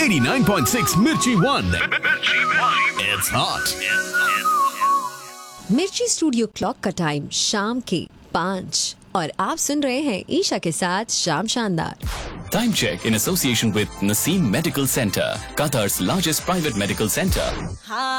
89.6 Mirchi One. It's hot. मिर्ची studio clock का time शाम के 5 और आप सुन रहे हैं ईशा के साथ शाम शानदार। Time check in association with Naseem Medical Center, Qatar's largest private medical center.